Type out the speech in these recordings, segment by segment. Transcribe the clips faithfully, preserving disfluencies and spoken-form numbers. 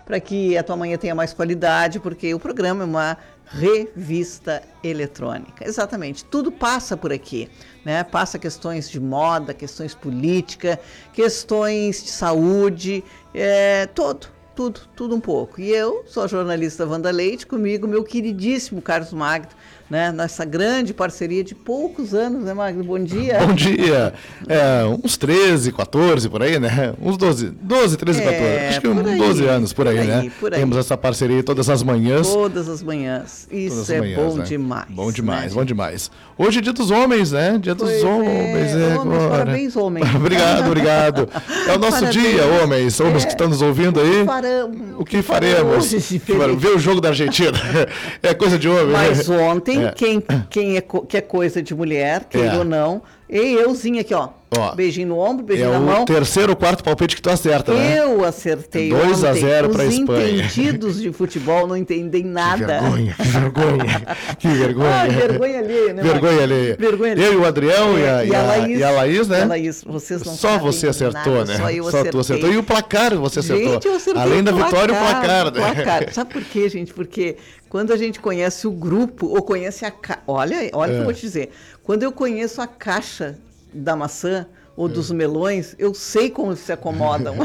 para que a tua manhã tenha mais qualidade, porque o programa é uma revista eletrônica. Exatamente, tudo passa por aqui, né? Passa questões de moda, questões políticas, questões de saúde, é, todo, tudo, tudo um pouco. E eu sou a jornalista Wanda Leite, comigo meu queridíssimo Carlos Magno, né? Nessa grande parceria de poucos anos, né, Magno? Bom dia. Bom dia. É, uns treze, quatorze por aí, né? Uns doze, doze, treze, quatorze. É, Acho que por uns aí, doze anos por aí, por aí, né? por aí. Temos essa parceria todas as manhãs. Todas as manhãs. Isso Todas as é manhãs, bom né? demais. Bom demais, né, bom demais. Hoje é dia dos homens, né? Dia dos Pois é, homens. É, homens, agora. parabéns, homens. Obrigado, obrigado. É o nosso Parabéns. dia, homens. Homens É. que estão nos ouvindo aí. Faramos, O que faremos? hoje, Felipe? Ver o jogo da Argentina. É coisa de homem. Mas né? ontem, É. quem, quem é, co- que é coisa de mulher, queira É. ou não, e euzinho aqui, ó. Ó, beijinho no ombro, beijinho É na o mão. terceiro ou quarto palpite que tu acerta, né? Eu acertei dois a ontem. zero pra Os Espanha. entendidos de futebol não entendem Que nada. vergonha, que vergonha. Que vergonha. Ah, vergonha alheia, né, Vergonha Marcos? alheia. Vergonha alheia. Eu e o Adrião e, a, É, e, a, e a Laís, né? E a Laís, vocês não Só sabem você acertou, nada, né? Só eu Só acertei. tu acertou. E o placar você acertou. Gente, eu acertei Além o da vitória, o placar, placar, né? placar. Sabe por quê, gente? Porque quando a gente conhece o grupo, ou conhece a caixa... Olha, olha o É. que eu vou te dizer. Quando eu conheço a caixa da maçã ou dos melões, eu sei como se acomodam.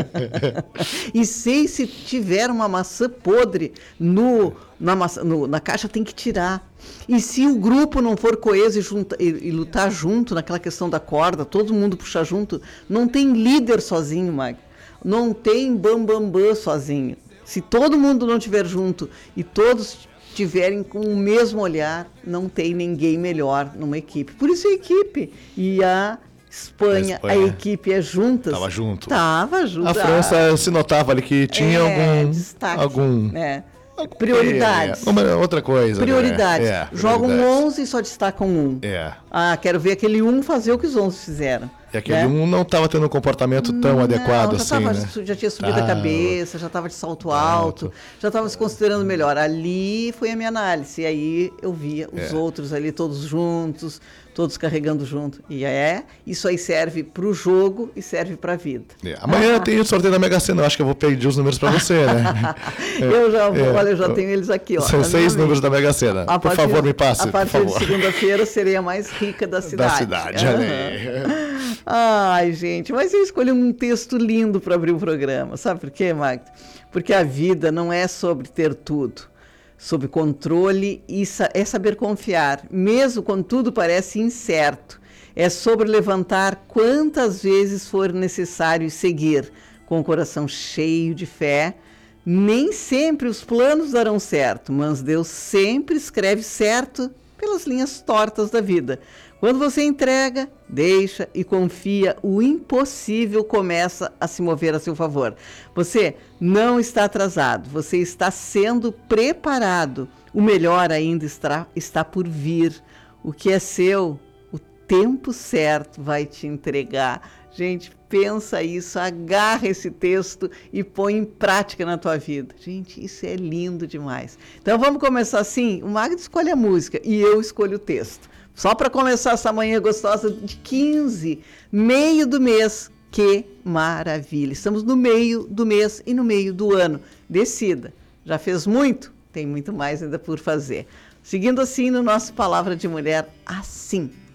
E sei se tiver uma maçã podre no, na, maçã, no, na caixa, tem que tirar. E se o grupo não for coeso e, junta, e, e lutar junto naquela questão da corda, todo mundo puxar junto, não tem líder sozinho, Mag. Não tem bambambam bam, bam sozinho. Se todo mundo não estiver junto e todos tiverem com o mesmo olhar, não tem ninguém melhor numa equipe. Por isso a equipe. E a Espanha, a, Espanha. equipe é juntas. Tava junto. Tava junto. A França se notava ali que tinha é, algum... destaque, algum... né? Prioridades. É, uma- outra coisa. Prioridades. Né? É, Jogam prioridades. onze e só destacam um. É. Ah, quero ver aquele um fazer o que os onze fizeram. E aquele né? um não estava tendo um comportamento tão Não, adequado já assim, tava, né? Já tinha subido Tava. a cabeça, já estava de salto alto, Alto. já estava se considerando melhor. Ali foi a minha análise. E aí eu via os É. outros ali todos juntos, todos carregando junto. E é, isso aí serve para o jogo e serve para a vida. É. Amanhã tem o sorteio da Mega Sena, eu acho que eu vou pedir os números para você, né? eu já, É. olha, eu já tenho eles aqui, ó. São na seis minha números da Mega Sena. A Por partir- favor, me passe, A por partir favor. de segunda-feira serei a mais rica da cidade. Da cidade, Aham. olha aí. Ai, gente, mas eu escolhi um texto lindo para abrir o programa. Sabe por quê, Magda? Porque a vida não é sobre ter tudo, sob controle e sa- é saber confiar, mesmo quando tudo parece incerto. É sobre levantar quantas vezes for necessário e seguir, com o coração cheio de fé. Nem sempre os planos darão certo, mas Deus sempre escreve certo pelas linhas tortas da vida. Quando você entrega, deixa e confia, o impossível começa a se mover a seu favor. Você não está atrasado, você está sendo preparado. O melhor ainda está, está por vir. O que é seu, o tempo certo vai te entregar. Gente, pensa isso, agarra esse texto e põe em prática na tua vida. Gente, isso é lindo demais. Então vamos começar assim? O Magno escolhe a música e eu escolho o texto. Só para começar essa manhã gostosa de quinze, meio do mês. Que maravilha! Estamos no meio do mês e no meio do ano. Decida. Já fez muito? Tem muito mais ainda por fazer. Seguindo assim no nosso Palavra de Mulher, assim.